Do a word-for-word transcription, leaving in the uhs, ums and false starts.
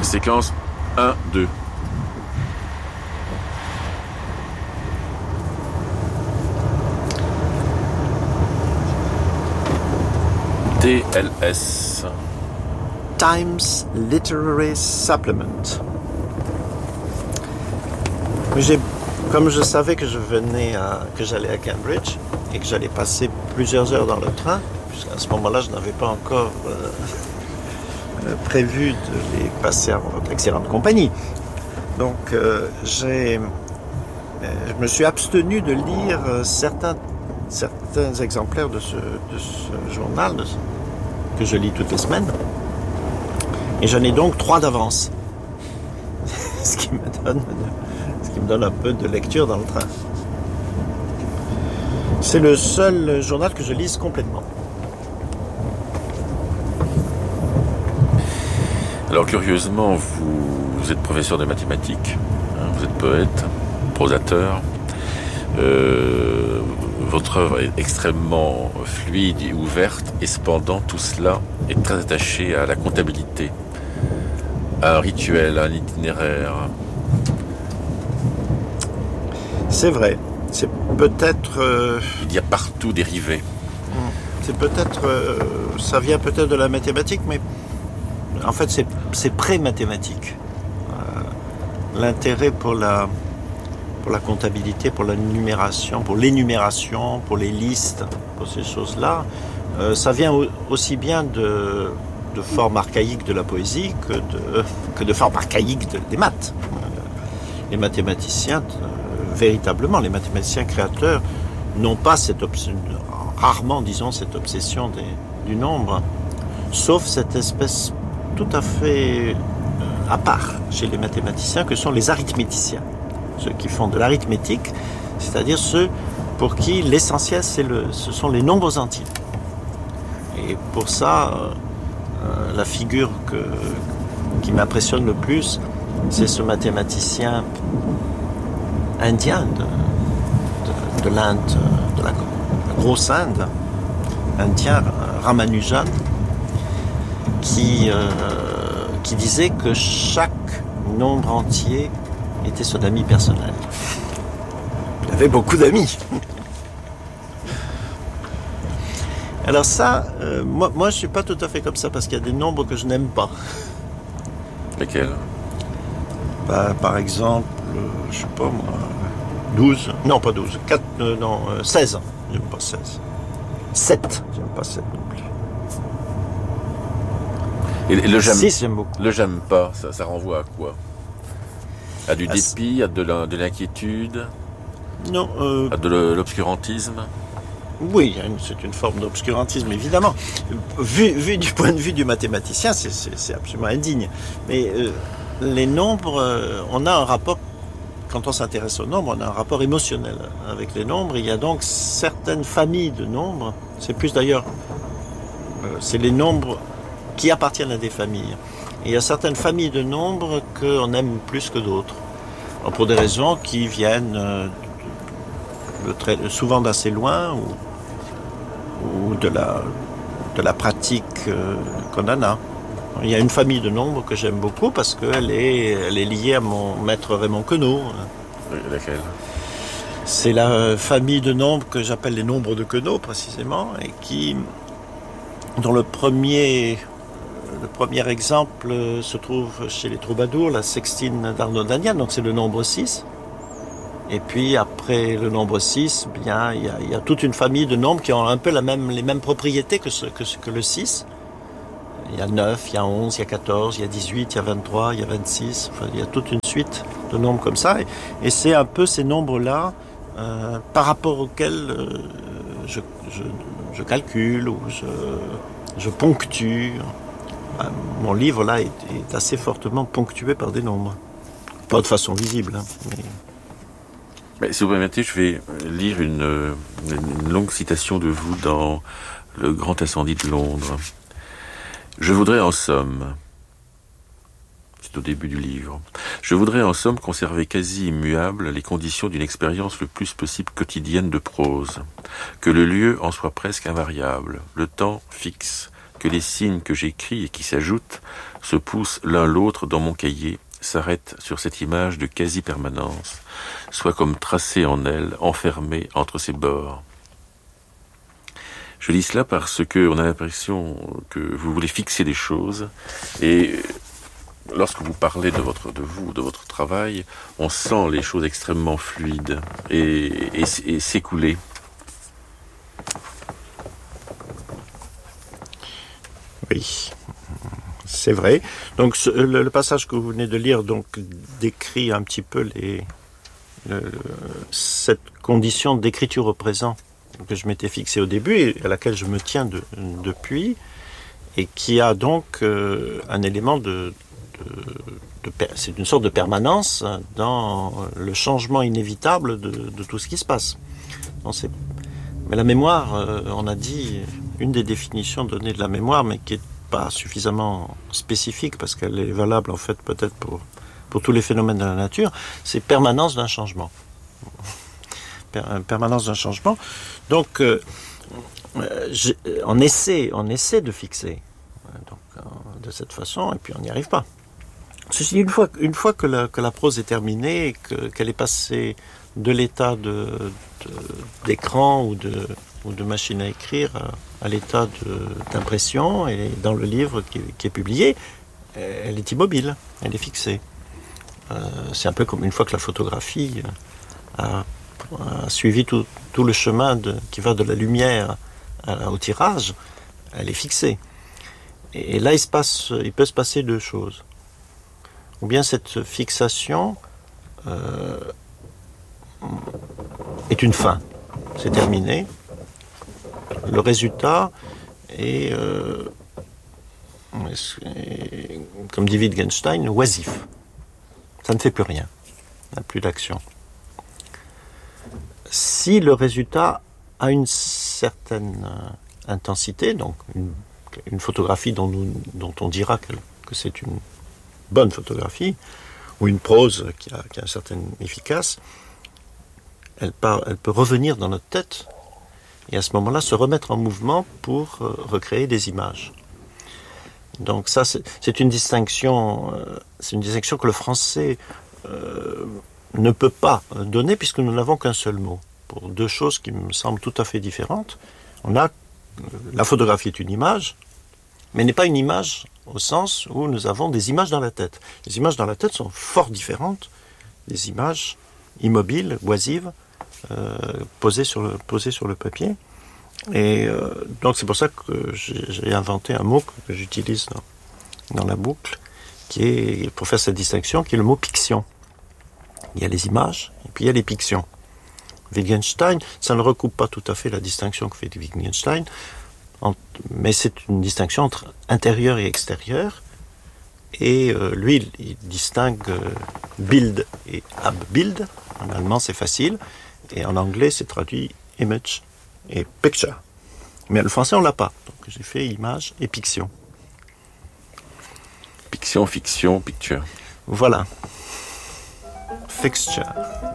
Séquence un, deux. T L S. Times Literary Supplement. J'ai, comme je savais que je venais à, que j'allais à Cambridge et que j'allais passer plusieurs heures dans le train, puisqu'à ce moment-là je n'avais pas encore euh, prévu de les passer à votre excellente compagnie. Donc euh, j'ai, je me suis abstenu de lire certains, certains exemplaires de ce, de ce journal de ce, que je lis toutes les semaines. Et j'en ai donc trois d'avance. ce, qui me donne, ce qui me donne un peu de lecture dans le train. C'est le seul journal que je lise complètement. Alors curieusement, vous, vous êtes professeur de mathématiques, hein, vous êtes poète, prosateur. Euh, votre œuvre est extrêmement fluide et ouverte, et cependant tout cela est très attaché à la comptabilité, à un rituel, à un itinéraire. C'est vrai. C'est peut-être... Euh... Il y a partout des rivets. C'est peut-être... Euh, ça vient peut-être de la mathématique, mais en fait c'est, c'est pré-mathématique. Euh, l'intérêt pour la, pour la comptabilité, pour la numération, pour l'énumération, pour les listes, pour ces choses-là, euh, ça vient aussi bien de... de formes archaïques de la poésie que de, que de formes archaïques de, des maths. Les mathématiciens, euh, véritablement, les mathématiciens créateurs n'ont pas cette obsession, rarement, disons, cette obsession des, du nombre, sauf cette espèce tout à fait euh, à part chez les mathématiciens que sont les arithméticiens, ceux qui font de l'arithmétique, c'est-à-dire ceux pour qui l'essentiel, c'est le, ce sont les nombres entiers. Et pour ça, euh, Euh, la figure que, qui m'impressionne le plus, c'est ce mathématicien indien de, de, de l'Inde, de la, la grosse Inde, indien, Ramanujan, qui, euh, qui disait que chaque nombre entier était son ami personnel. Il avait beaucoup d'amis. Alors ça, euh, moi, moi je suis pas tout à fait comme ça parce qu'il y a des nombres que je n'aime pas. Lesquels ? Bah, par exemple, euh, je sais pas moi, douze, non pas douze, quatre, euh, non, euh, seize, j'aime pas seize. sept, j'aime pas sept non plus. Et le j'aime, six, j'aime beaucoup. Le j'aime pas, ça, ça renvoie à quoi ? À du à dépit, à de, la, de l'inquiétude ? Non. Euh, à de l'obscurantisme ? Oui, c'est une forme d'obscurantisme, évidemment. Vu, vu du point de vue du mathématicien, c'est, c'est, c'est absolument indigne. Mais euh, les nombres, euh, on a un rapport, quand on s'intéresse aux nombres, on a un rapport émotionnel avec les nombres. Il y a donc certaines familles de nombres, c'est plus d'ailleurs, euh, c'est les nombres qui appartiennent à des familles. Et il y a certaines familles de nombres qu'on aime plus que d'autres, alors pour des raisons qui viennent euh, de, de très, souvent d'assez loin, ou ou de la, de la pratique euh, qu'on en a. Il y a une famille de nombres que j'aime beaucoup parce qu'elle est, elle est liée à mon maître Raymond Queneau. Oui, laquelle ? C'est la famille de nombres que j'appelle les nombres de Queneau précisément, et qui, dont le premier, le premier exemple se trouve chez les troubadours, la sextine d'Arnaud d'Anniane, donc c'est le nombre six. Et puis après le nombre six, bien, il y a, il y a toute une famille de nombres qui ont un peu la même, les mêmes propriétés que, ce, que, que le six. Il y a neuf, il y a onze, il y a quatorze, il y a dix-huit, il y a vingt-trois, il y a vingt-six. Enfin, il y a toute une suite de nombres comme ça. Et, et c'est un peu ces nombres-là euh, par rapport auxquels euh, je, je, je calcule ou je, je ponctue. Mon livre là est, est assez fortement ponctué par des nombres. Pas de façon visible, hein, mais... Mais si vous permettez, je vais lire une, une longue citation de vous dans Le Grand Incendie de Londres. Je voudrais en somme, c'est au début du livre, je voudrais en somme conserver quasi immuables les conditions d'une expérience le plus possible quotidienne de prose, que le lieu en soit presque invariable, le temps fixe, que les signes que j'écris et qui s'ajoutent se poussent l'un l'autre dans mon cahier, s'arrêtent sur cette image de quasi-permanence, soit comme tracée en elle, enfermée entre ses bords. Je lis cela parce que on a l'impression que vous voulez fixer des choses, et lorsque vous parlez de votre, de vous, de votre travail, on sent les choses extrêmement fluides et, et, et s'écouler. Oui, c'est vrai. Donc ce, le, le passage que vous venez de lire donc décrit un petit peu les, le, cette condition d'écriture au présent que je m'étais fixée au début et à laquelle je me tiens de, depuis, et qui a donc euh, un élément de, de, de c'est une sorte de permanence dans le changement inévitable de, de tout ce qui se passe. Donc c'est, mais la mémoire, euh, on a dit, une des définitions données de la mémoire, mais qui est pas suffisamment spécifique parce qu'elle est valable en fait peut-être pour, pour tous les phénomènes de la nature, c'est permanence d'un changement. Per, permanence d'un changement. Donc, euh, je, on, essaie, on essaie de fixer donc, euh, de cette façon et puis on n'y arrive pas. Ceci, une fois, une fois que, la, que la prose est terminée, que, qu'elle est passée de l'état de, de, d'écran ou de, ou de machine à écrire à, à l'état de, d'impression, et dans le livre qui, qui est publié, elle est immobile, elle est fixée. Euh, c'est un peu comme une fois que la photographie a, a suivi tout, tout le chemin de, qui va de la lumière à, au tirage, elle est fixée. Et, et là, il, se passe, il peut se passer deux choses. Ou bien cette fixation euh, est une fin, c'est terminé. Le résultat est, euh, est, comme dit Wittgenstein, oisif. Ça ne fait plus rien, il n'y a plus d'action. Si le résultat a une certaine intensité, donc une, une photographie dont, nous, dont on dira que, que c'est une bonne photographie, ou une prose qui a, qui a une certaine efficace, elle, part, elle peut revenir dans notre tête et à ce moment-là se remettre en mouvement pour euh, recréer des images. Donc ça, c'est, c'est une distinction, euh, c'est une distinction que le français euh, ne peut pas donner puisque nous n'avons qu'un seul mot pour deux choses qui me semblent tout à fait différentes. On a euh, la photographie est une image, mais n'est pas une image au sens où nous avons des images dans la tête. Les images dans la tête sont fort différentes des images immobiles, oisives, euh, posées sur le, posées sur le papier. Et euh, donc c'est pour ça que j'ai, j'ai inventé un mot que, que j'utilise dans, dans la boucle, qui est, pour faire cette distinction, qui est le mot piction. Il y a les images, et puis il y a les pictions. Wittgenstein, ça ne recoupe pas tout à fait la distinction que fait Wittgenstein, en, mais c'est une distinction entre intérieur et extérieur. Et euh, lui, il, il distingue euh, Bild et Abbild. En allemand, c'est facile. Et en anglais, c'est traduit image et picture. Mais le français, on l'a pas. Donc j'ai fait image et piction. Piction, fiction, picture. Voilà. Fixture.